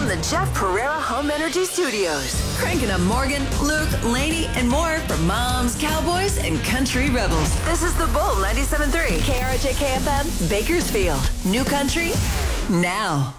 the Jeff Pereira Home Energy Studios. Cranking up Morgan, Luke, Lainey, and more for moms, cowboys, and country rebels. This is The Bull 97.3. KRJ KFM, Bakersfield. New country, now.